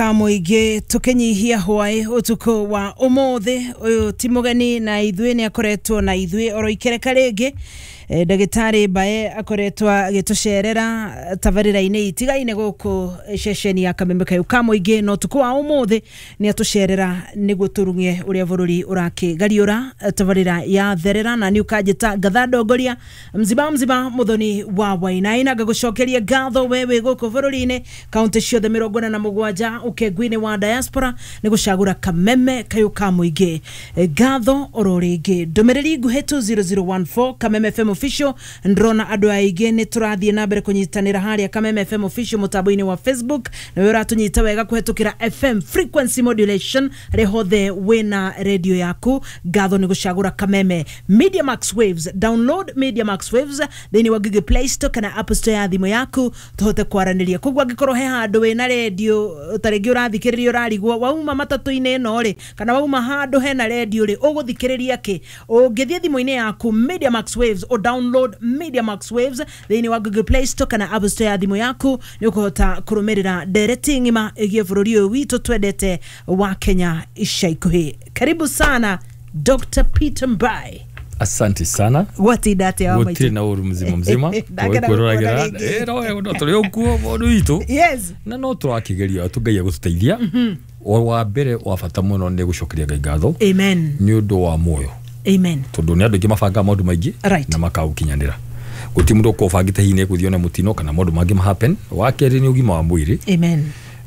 Muingi tukinyihia hwae utuku wa umuthi uyu timugani na ithwe ni akoretwo na ithwe oro ikereka ringi ndagitari bae akoretwa agitucerera tabarira-ini itigaine guku ceceni ya Kameme Kayo ka Muingi no tuku wa umuthi ni atucerera niguo turungie uria bururi urakigariura tabarira ya therera na ni ukajita gatha ndongoria mziba muthoni wa Wainaina gagucokeria gatho wewe guku bururi-ini kaunti ciothe 47 ukegwini wa diaspora ni gucagura Kameme Kayo ka Muingi gatho ororingi ndumiriri nguhetu 0014 Kameme FM official ndrona andu aige ni turathie na mbere kunyitanira haria Kameme FM official mutaboini wa Facebook na wera tunyita wega kuhetukira FM frequency modulation rehothe wena radio yaku gatho ni gucagura Kameme Media Max Waves. Download Media Max Waves thini wa Google Play Store kana App Store ya thimu yaku tuhote kwaraniria kugwa ngikoro he handu wena radio taringi urathikiriria urarigwo wauma matatu-ine no ri kana wauma handu hena radio ri uguthikiriria ki ungithie thimu-ini yaku Media Max Waves o download Media Max Waves thini wa Google Play Store kana App Store ya thimu yaku ni ukuhota kurumirira directing ima igie bururi uyu witu twendete wa Kenya ishaikuhi. Karibu sana Dr. Peter Mbai. Asante sana. Wati date wa maitu. Wote na uru mzima. Kuroragira. No tuli okuo bodu witu. Yes. Na no turakigeria tugaia gututeithia. Wa mbere wa bata muno ni gucokeria Ngai ngatho. Amen. Ni undu wa moyo. Amen. Tondu ni andu ingi mabanga maundu maingi na makaukinyanira. Guti mundu ko bangite hine kuthione mutino kana maundu mangi ma happen. Wa keri ni ugima wa mwiri. Amen.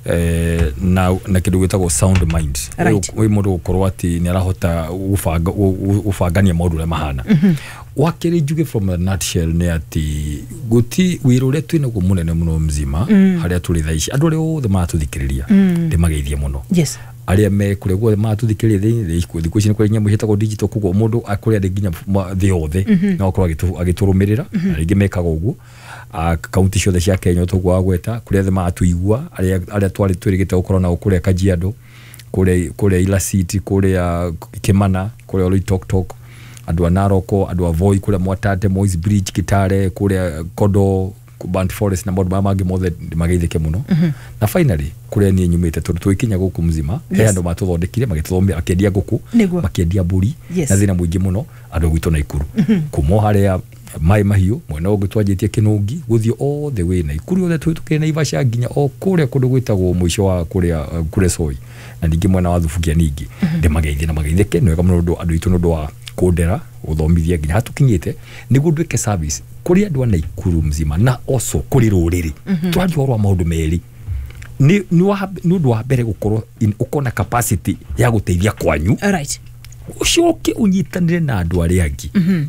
Na kindu gitagwo sound mind. We mundu gukorwo ati ni arahota ufangania maundu le mahana. Wa keri juge from a nutshell ni ati guti wirure twina go munene muno mzima haria tuli thaici andu ri othe matuthikiriria ndimageithie muno. Yes. Aria me kuregwo matuthikiriria thiku ici ni kuri nyamu hitagwo digital kugo mundu akuri andi ginya thi othe na okorwo agiturumirira na ringi mekaga uguo kaunti ciothe cia Kenya tugwa gweta kuri othe matuigua aria twari twirigite gukorwo na kuri Kajiado kuri Ila City kuri Kimana kuri Oloitoktok andu Naroko andu Voi kuri Mwatate Moi's Bridge Kitale kuri Kodo Band Forest na maundu mangi mothe mageithike muno na finally kuri ni nyumite twikinya guku mzima he andu matuthondekire magituthomia akendia guku makendia mburi na thina muingi muno andu gwitu na Ikuru kumo haria mai mahiu mwena ugu twajitie Kinungi guthio all the way na Ikuru othe twitukire na Ivasha nginya o kuria kundu gwitagwo mwisho wa kuria Soi na ningi mwena wa Thubukia ningi ndimageithie na mageithike nwega muno andu itu ndu wa kundera uthomithia nginya hatukinyite niguo ndwike service kuri andu na Ikuru mzima na also kuri ruriri twanjorwa maundu meri ni ndu wa mbere gukorwo ukona capacity ya guteithia kwanyu right ucoke unyitanire na andu ari angi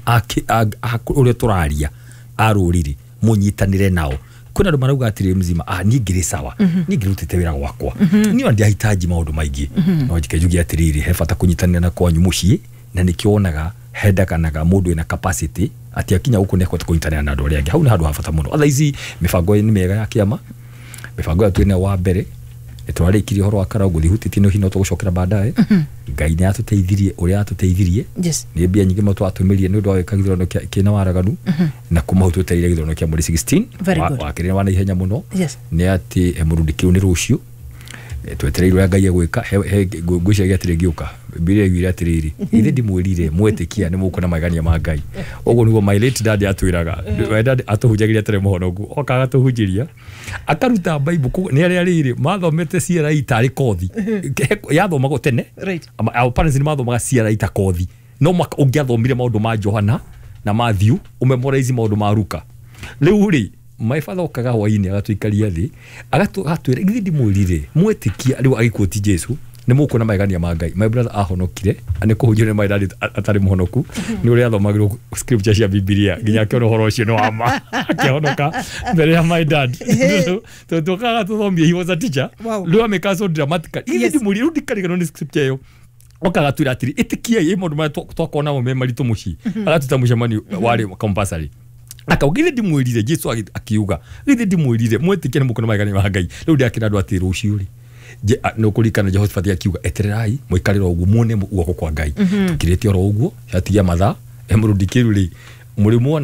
uri turaria aruriri munyitanire nao kuna andu marauga atiri mzima ni ngiri sawa ni ngirutite wira gwakwa ni andi ahitaji maundu maingi no njikejugia atiriri he bata kunyitanira na kwanyu mucii na nikionaga hedakanaga mundu ina capacity ati akinya huko ne kwata kuintanira na andu ari angi hau ni handu hafata muno otherwise mifango ni mega ya kiama mifango ya twine wa mbere etwari kiri horo akara guthihutiti no hino tugucokera baadaye Ngai ni atuteithirie uria atuteithirie ni mbia nyingi matu atumirie ni ndu wa kagithrono kina waraganu na kumahututeire githrono kia muri 16 wa kire wana ihenya muno ni ati murudikiru ni rucio twetereirwo Ngai gwika he ngwicia giatire giuka bire gwira atiriri ithe ndimwirire mwetikia ni mukona magania ma Ngai ogo niguo my late dad atwiraga dad atuhujagiria tere muhonogu okaga tuhunjiria akaruta Bible ni ari riri mathomete CRI tari kothi yathomagwo tene au parents ni mathomaga CRI ta kothi no ungiathomire maundu ma Johana na Matthew umemorize maundu ma Luka riu ri my father okaga hwaini agatuikaria thi agatwira githi ndimwirire mwetikia riu agikuoti Jesu ni mukona magania ma Ngai my brother ahonokire ani kuhunjire my dad atari muhonoku ni uri athomagirwo scripture cia Biblia nginya ke horo ucio no ama akihonoka mbere ya my dad tukaga tuthomie he was a teacher riu ameka so dramatically githi ndimwirire ndikarigano ni scripture yo okaga twira atiri itikia ye mundu ma twakona mo memari tumuci agatuta mucemani wari compulsory akaugize ndimwirire Jesu akiuga githi ndimwirire mwetike ni mukona magania ma Ngai riu ndakira andu ati rucio ri no kulikana Jehoshaphat akiuga etererai muikarira ugu muone uoko kwa Ngai tukirete oro uguo hatigia matha emrudikiru ri muri muona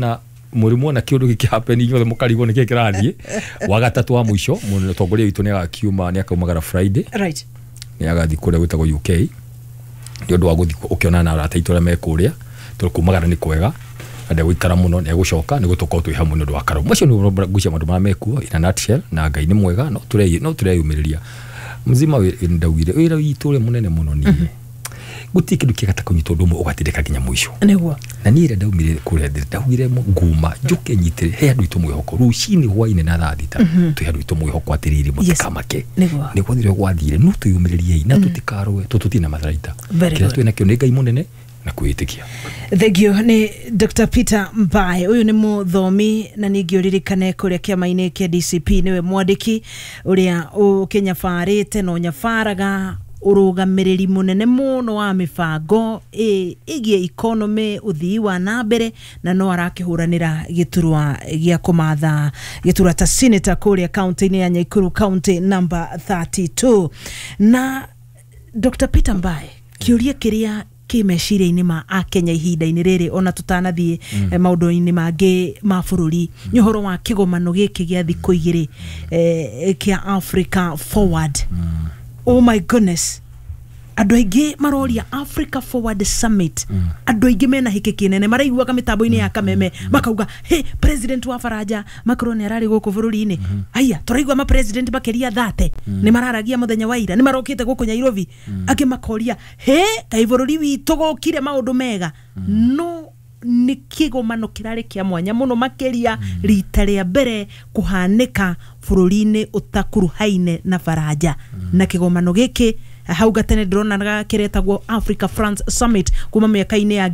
murimu na kiundu giki happen yothe mukarigo ni kirathie wa gatatu wa mwisho muno tongoria witu ni agakiuma ni akaumagara Friday right ni agathi kure gwitagwo UK ni undu wa guthi ukiona na arata itu me kuria tukumagara ni kwega ande gwikara muno ni gucoka ni gutuko twi hamwe ni undu wa karo macio ni gucia mandu mameku ina nutshell na Ngai ni mwega no tureyumiriria mzima ndawire wira witu munene muno ni guti kindu kigata kunyitwo ndumu ugatindika kinya mwisho niguo na nire ndaumire kuria ndawire nguma njuke nyitire he andu itu mwihoko rucini hwaine na thadita tu andu itu mwihoko atiriri mutikamake ni kwathire gwathire no tuyumiririe na tutikarwe tututina matharaita kira twina kio ni Ngai munene na kuitikia. Thegio ni Dr. Peter Mbae, uyu ni muthomi na ningi uririkane kuria kiama-ini kia DCP niwe mwandiki uria ukinyabarite no nyabaraga urugamiriri munene muno wa mibango igie economy uthii wa nambere na no arakihuranira giturwa gia kumatha giturwa ta senator kuria county-ini ya Naikuru county number 32 na Dr. Peter Mbae kiuria kiria kimeciria-ini ma Akenya ihinda-ini riri ona tutanathie maundu-ini mangi ma bururi nyohoro wa kigomano giki gia thiku igiri kia Africa Forward. Oh my goodness. Andu aingi maroria Africa Forward Summit. Andu aingi mena hiki kinene maraiguaga mitambo-ini ya kameme makauga hey president wa Faraja Macron arari guku bururi-ini aya turaigua ma president makeria 30 ni mararagia muthenya wa ira ni marokite guku Nairobi akimakoria hey kai bururi witu gukire maundu mega no ni kigomano kirari kia mwanya muno makeria rita ria mbere kuhanika bururi-ini utakuruhaine na Faraja na kigomano giki hau gatene drona na kiretagwo Africa France Summit kuma miaka-ini ya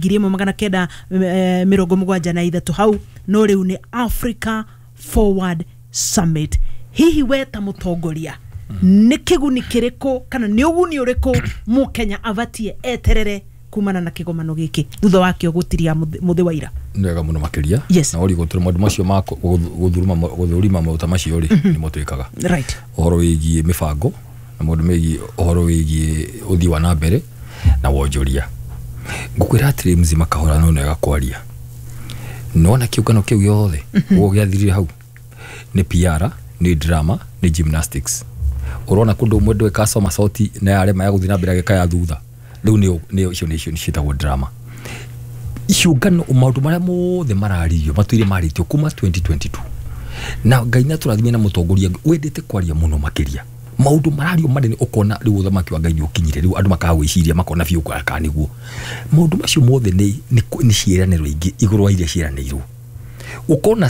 1973 hau no riu ni Africa Forward Summit. Hihi weta mutongoria ni kiguni kiriko kana ni uguni uriku mu Kenya avatie eterere kumana na kigomano giki thutha wakio gutiria muthi wa ira ndega muno makiria na uri gutura maundu macio ma guthurima mauta macio ri ni motwikaga right ohoro wigi mibango na maundu megi ohoro wigi uthi wa nambere na wonjoria ngukwira atiri mzima kahora no nega kwaria nona kiugano kiu yothe ugiathirire hau ni PR ni drama ni gymnastics urona kundu mwendo ekasoma sauti na yale maya guthi nambere agekaya thutha riu ni icio citagwo drama ciungano maundu maria mothe marario matuire maritio kuma 2022 na Ngai na turathimia na mutongoria wendete kwaria muno makiria maundu marario manene ukona riu uthamaki wa Ngai ni ukinyire riu andu makagwiciria makona biu kwa kaniguo maundu macio mothe ni ciiraniro ingi iguru wa iria ciiranirwo ukona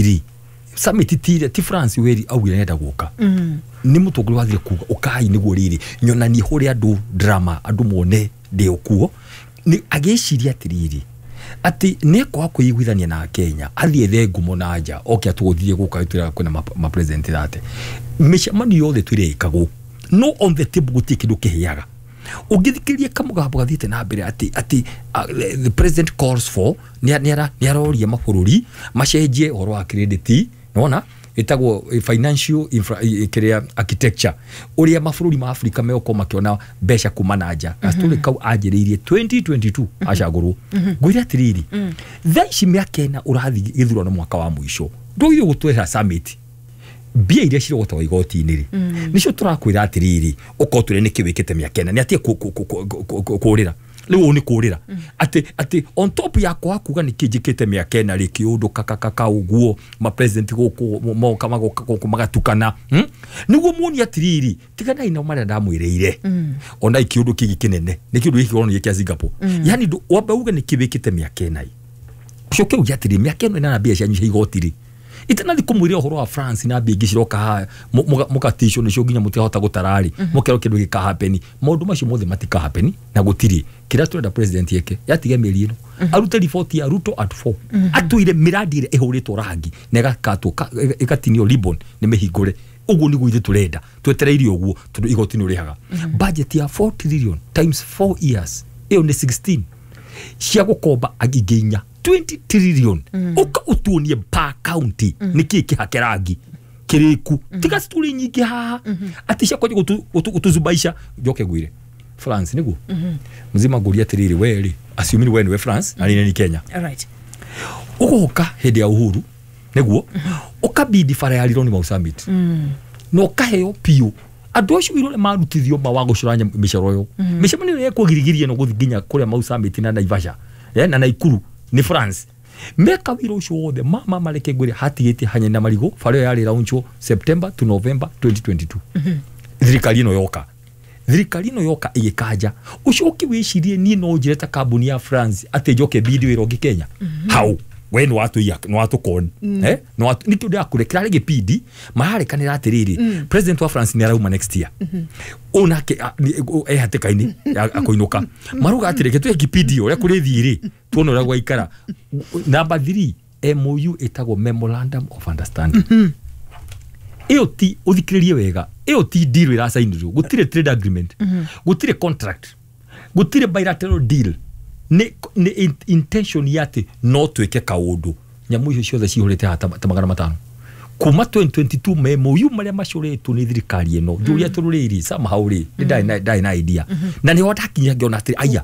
summit ti France weri augire nenda guka ni mutongoria wathire kuga ukai niguo riri nyonani huri andu drama andu mone ndi okuo ni ageciria atiriri ati neko akuiguithania na Kenya athie thengu monaja oke atuguthie guka itira kwena ma president thate micamani yothe twirekago no on the table guti kindu kihiaga ugithikiria kamugambo gathite na mbere ati the president calls for ni aroria mabururi macenjie horo wa credit nona itagwo financial infra architecture uria mabururi ma Africa meko makiona besha kumanaja asturi kau ajiririe 2022 acaguru gwira tiriri thaici miakena urathi githurano mwaka wa mwisho ndoyo gutwera summit bia iria cirogotwa igoti-ini ri nicio turakwira atiriri ukoture ni kiwikite miakena ni atie kurira riu ni kurira ati on top ya kwa kuga ni kijikite miakena ri kiundu kakaka uguo ma president guku moka magatukana niguo muni atiriri tigana ina mara ndamwireire ona ikiundu kigikinene ni kiundu giki ono yekia Singapore yani wamba uga ni kiwikite miakena coke ugiatiri miakena ina na bia cia nyuha igoti ri itanathi kumwire uhoro wa France na bia giciroka mukatisho ni shoginya mutihota gutarari mukero kindu gikahapeni maundu macio mothe matika hapeni na gutiri kira twenda president yake yatige mieri ino arute report ya Ruto at 4 atuire miradi ire ihuritwo rangi nega katuka ikatinio ribbon ni mehingure uguo ni guithe turenda twetereirio uguo tondu igoti ni urihaga budget ya 4 trillion times 4 years iyo ni 16 cia gukomba agiginya 20 trillion uka utuonie pa county niki kihakerangi kiriku tiga sturi nyingi haha atisha kwaje gutuzubaisha joke gwire France niguo mzima guria tiriri weri assuming when we France na ni Kenya all right ugoka hedi ya uhuru neguo ukabidi fara ya Lironi Mau Summit no kaheo pio andu acio irore marutithio mawango curanya micoro yo micemani ni kugirigiria no guthiginya kuria Mau Summit na Naivasha na Naikuru ni France meka wiro ucio wothe mama mareke ngwire hatigite hanya na marigo fara yari launcho September to November 2022 thirikari no yoka igikaja ucio ukiwicirie ni no njireta kambuni ya France ate njoke video irongi Kenya hau we no watu kon no watu nikio ndia kurekera rigi PD maharekanira atiriri president wa France ni arauma next year onake hatekaini akoinuka maruga atireke tu ekipidi ore kuri thiri tuone ura gwaikara number 3 MOU etago memorandum of understanding iyo ti uthikiririe wega iyo ti deal ira signed gutire trade agreement gutire contract gutire bilateral deal ni intention yate no tweke kaundu nyamu icio ciothe cihurite hata 500 kuma 2022 MOU maria macoretwo ni thirikari eno juria tururiri somehow dai na idea na ni hoda kinya ngiona atiri aya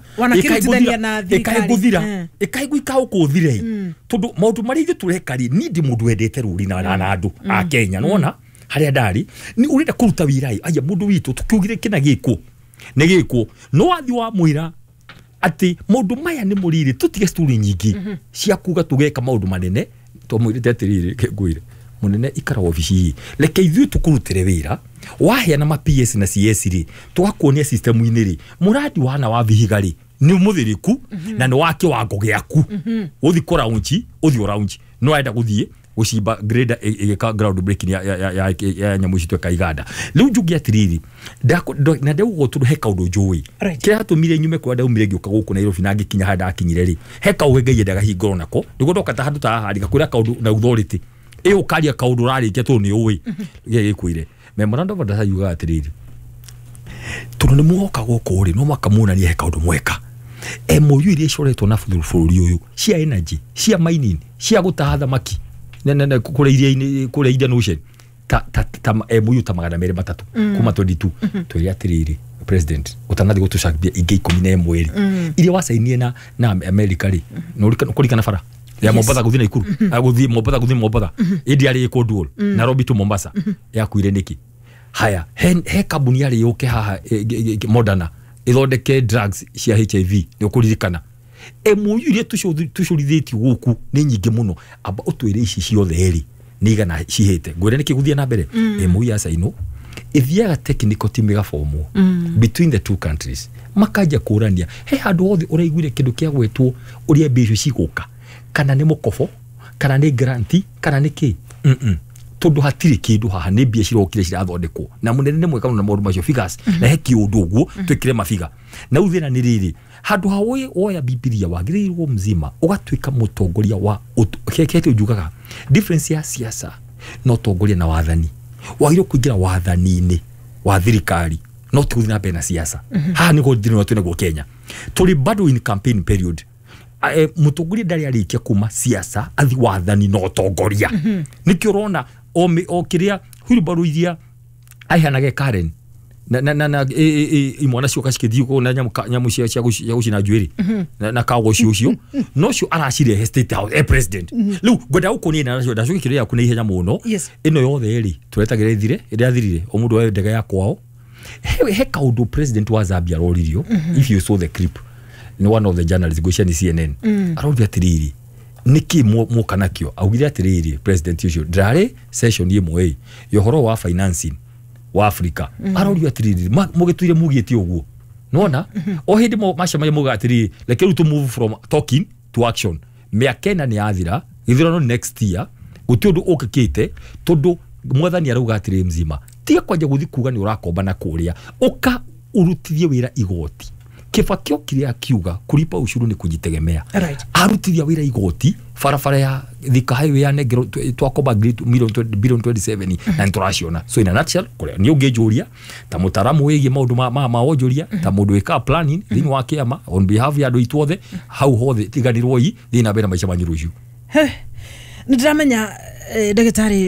ikaiguika ukuthire tondu maundu mari ithu turekari ni ndi mundu endete ruri na andu a Kenya nona haria ndari ni urenda kuruta wira aya mundu witu tukiugire kina giko ni giko no athi wa mwira ati maundu maya ni muriri tutige story nyingi cia kuga tugeka maundu manene to mwirite atiriri ngwire munene ikara ofisi leke ithu tukurutire wira wahia na ma PS na CS ri twakuonia system ini ri muradi wana wa vihigari ni muthiriku na ni wake wa ngogiaku uthi kora unchi uthi orange no aenda guthie gucimba grader igeka ground breaking ya nyamu citwe kaiganda riu njugi atiriri na ndeu gotuhe kaundu njui kira hatumire nyume kwa ndaumire ngioka guku Nairobi na ngikinya handa akinyire ri heka ugegeie ndaga hingoro nako niguo ndoka ta handu ta harika kuria kaundu na authority iyo karia kaundu rarikia tu ni uwi gikuire memorandum of understanding yuga atiriri tuno ni muoka guku ri no makamuna ni heka kaundu mweka MOU iria coretwo na bururi uyu cia energy cia mining cia gutaha thamaki na kule Indian Ocean MOU ta 200 kuma 22 twiri atiriri president utanathi gutucambia ingi 11 iria wasainie na America ri no kurikana fara ya Mombasa guthina Ikuru aguthi Mombasa Mombasa idi ari iko dual Nairobi to Mombasa ya kuire niki haya he kabuni yari yoke haha Moderna ithondeke drugs cia HIV ni kuririkana MOU iria tucurithitio guku ni nyingi muno aba utwire ici ciothe eri nigana cihite ngwire nikiguthia na mbere MOU ya saino ithiaga technical team ga formo between the two countries makaja kurania he handu hothe uraiguire kindu kia gwetwo uria mbecu ciguka kana ni mukofo kana ni grant kana ni ki tondu hatire kindu haha ni mbia cirokire cirathondekwo na munene ni mweka na maundu macio figures na he kiundu uguo twikire mafiga na uthina ni riri handu hawe oya bibilia wagirirwo mzima ugatwika mutongoria wa kekete ujugaga difference ya siasa no tongoria na wathani wagiro kuingira wathani-ini wa thirikari no tuthina bena siasa haha ni godino twene go Kenya tuli bado in campaign period mutongoria ndari arikia kuma siasa athi wathani no tongoria nikio rona o kiria hurubaro iria aihanage Karen na imwana cio kashikithio na nyamu cia gucina njuiri na kago cio no cio aracire state house president lu goda ukoni na cio ndacio kiria kuna ihenya muno ino yothe eri turetagire ithire iria thirire o mundu wa ndega ya kwao he kaundu president wa Zambia roririo if you saw the clip ni one of the journalists goshani CNN araudia atiriri niki mukanakio augire atiriri president ucio drare session yemwe yohoro wa financing wa Africa araudia atiriri mugituire mugite uguo nona o hindi mashama muga atiriri like to move from talking to action miakena ni athira ithiro no next year gutiondu ukikite tondu mwathani arauga atiriri mzima tia kwanja guthi kuga ni urakomba na kuria uka urutithie wira igoti kifakio kiria kiuga kulipa ushuru ni kujitegemea arutithia wira igoti farafara ya Thika highway ya negero twakoba billion 27 na international so in a nutshell kuria ni ugejuria ta mutaramu wigi maundu ma wojuria ta mundu wika planning thini wa kiama on behalf ya andu itwothe hau hothe tiganirwo yi thina bena maica manyiruju ndiramenya ndagitari